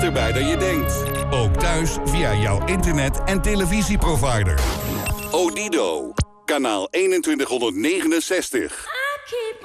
dichterbij dan je denkt. Ook thuis via jouw internet- en televisieprovider. Odido. Kanaal 2169.